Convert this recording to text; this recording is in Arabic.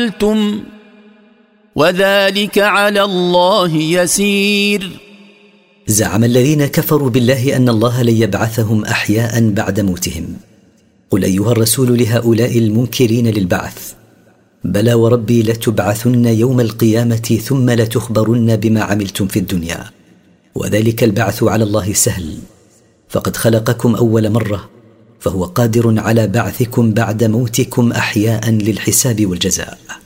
وذلك على الله يسير. زعم الذين كفروا بالله أن الله لن يبعثهم أحياء بعد موتهم. قل أيها الرسول لهؤلاء المنكرين للبعث: بلى وربي لتبعثن يوم القيامة ثم لتخبرن بما عملتم في الدنيا، وذلك البعث على الله سهل، فقد خلقكم أول مرة، فهو قادر على بعثكم بعد موتكم أحياء للحساب والجزاء.